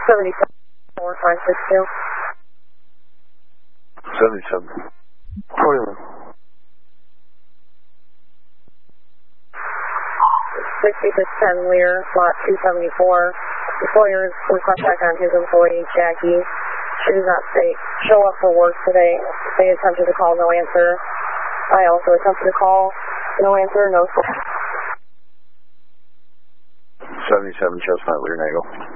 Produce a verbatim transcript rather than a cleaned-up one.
seventy-seven, four five six two. seventy-seven. forty-one. sixty-six ten Lear, lot two seventy-four. Employers request back on his employee, Jackie. She does not say, show up for work today. They attempted to call, no answer. I also attempted to call, no answer, no. seventy-seven Chestnut, Lear Nagle.